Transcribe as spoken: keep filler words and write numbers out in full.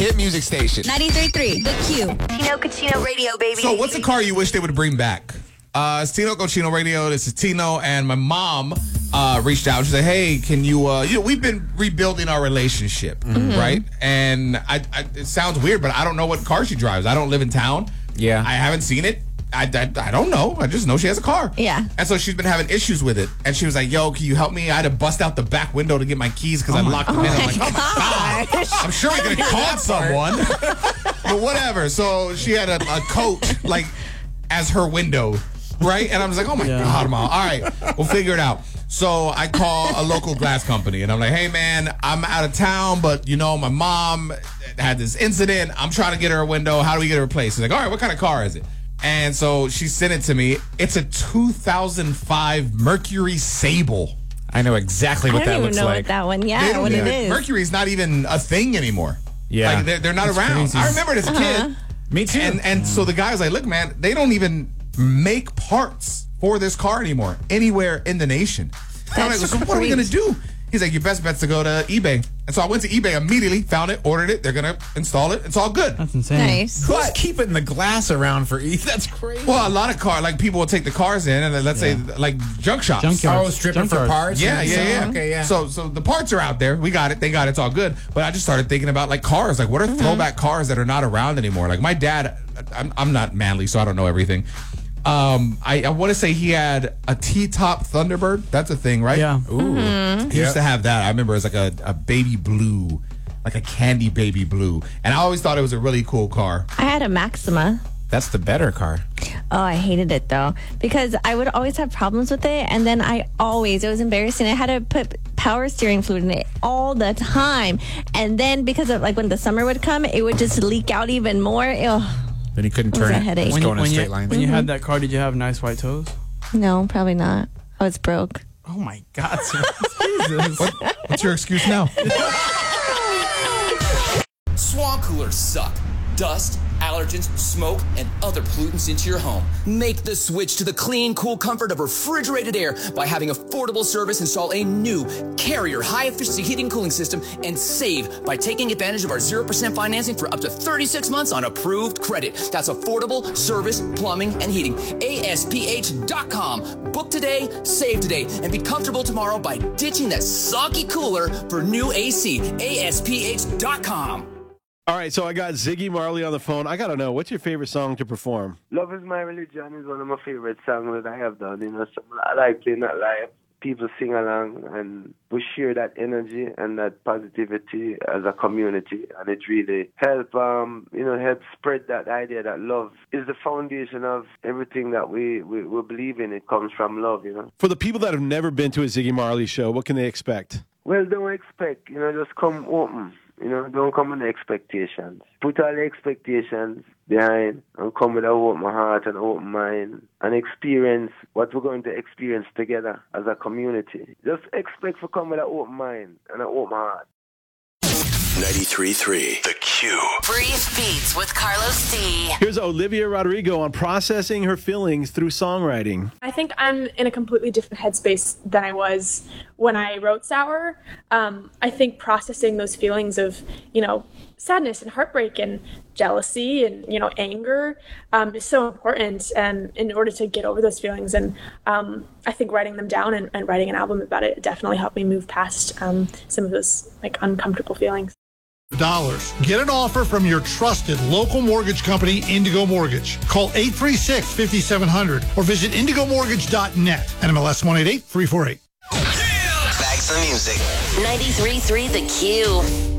hit music station. ninety-three point three, The Q. Tino Cochino Radio, baby. So what's a car you wish they would bring back? Uh, it's Tino Cochino Radio. This is Tino, and my mom uh, reached out. She said, "Hey, can you? Uh, you know, we've been rebuilding our relationship, mm-hmm. right? And I, I, it sounds weird, but I don't know what car she drives. I don't live in town. Yeah, I haven't seen it. I, I, I don't know. I just know she has a car. Yeah. And so she's been having issues with it. And she was like, yo, can you help me? I had to bust out the back window to get my keys because oh I locked them oh in. I'm like, oh my God. I'm sure we could have called someone. But whatever. So she had a, a coat, like, as her window, right? And I was like, oh my yeah. God, Mom. All right, we'll figure it out. So I call a local glass company. And I'm like, hey, man, I'm out of town. But, you know, my mom had this incident. I'm trying to get her a window. How do we get it replaced? She's like, all right, what kind of car is it? And so she sent it to me. It's a two thousand five Mercury Sable. I know exactly what that looks like. I don't even know what that one, yeah, what it is. Mercury's not even a thing anymore. Yeah. Like, they're, they're not That's around. crazy. I remember it as a uh-huh. kid. Me too. And, and so the guy was like, look, man, they don't even make parts for this car anymore anywhere in the nation. And I'm like, so what are we going to do? He's like, your best bet's to go to eBay. And so I went to eBay immediately, found it, ordered it. They're going to install it. It's all good. That's insane. Nice. Who's but, keeping the glass around for E? That's crazy. Well, a lot of car, like people will take the cars in and then let's yeah. say like junk shops. Junkyards. Oh, stripping for parts? Yeah, yeah, yeah. So, okay, yeah. So so the parts are out there. We got it. They got it. It's all good. But I just started thinking about like cars. Like what are mm-hmm. throwback cars that are not around anymore? Like my dad, I'm, I'm not manly, so I don't know everything. Um, I, I want to say he had a T-top Thunderbird. That's a thing, right? Yeah. Ooh. Mm-hmm. He used yep. to have that. I remember it was like a, a baby blue, like a candy baby blue. And I always thought it was a really cool car. I had a Maxima. That's the better car. Oh, I hated it, though, because I would always have problems with it. And then I always, it was embarrassing. I had to put power steering fluid in it all the time. And then because of, like, when the summer would come, it would just leak out even more. Ew. Then you couldn't turn it. Headache. Just going in when straight you, lines. When you mm-hmm. had that car, did you have nice white toes? No, probably not. I was broke. Oh, my God. Jesus. What, what's your excuse now? Swamp coolers suck. Dust, allergens, smoke, and other pollutants into your home. Make the switch to the clean, cool comfort of refrigerated air by having affordable service install a new Carrier high-efficiency heating and cooling system and save by taking advantage of our zero percent financing for up to thirty-six months on approved credit. That's affordable service, plumbing, and heating. A S P H dot com. Book today, save today, and be comfortable tomorrow by ditching that soggy cooler for new A C. A S P H dot com. All right, so I got Ziggy Marley on the phone. I got to know, what's your favorite song to perform? Love Is My Religion is one of my favorite songs that I have done. You know, so I like playing that live. People sing along, and we share that energy and that positivity as a community, and it really help, um, you know, help spread that idea that love is the foundation of everything that we, we, we believe in. It comes from love, you know. For the people that have never been to a Ziggy Marley show, what can they expect? Well, don't expect, you know, just come open. You know, don't come with expectations. Put all the expectations behind and come with an open heart and open mind and experience what we're going to experience together as a community. Just expect to come with an open mind and an open heart. ninety-three point three The Q. Brief Beats with Carlos D. Here's Olivia Rodrigo on processing her feelings through songwriting. I think I'm in a completely different headspace than I was when I wrote Sour. Um, I think processing those feelings of, you know, sadness and heartbreak and jealousy and, you know, anger um, is so important and in order to get over those feelings. And um, I think writing them down and, and writing an album about it definitely helped me move past um, some of those like uncomfortable feelings. Dollars. Get an offer from your trusted local mortgage company, Indigo Mortgage. Call eight three six, five seven zero zero or visit indigo mortgage dot net. N M L S one eight eight three four eight. Back some music. ninety-three point three The Q.